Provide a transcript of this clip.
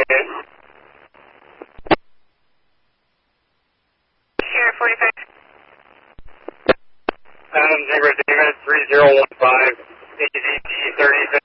Sierra 45. Adam Jaguar David 3015, AZT 30.